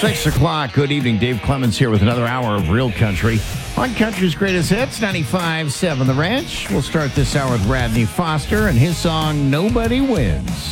6 o'clock. Good evening. Dave Clemens here with another hour of Real Country on Country's Greatest Hits, 95.7 The Ranch. We'll start this hour with Radney Foster and his song, Nobody Wins.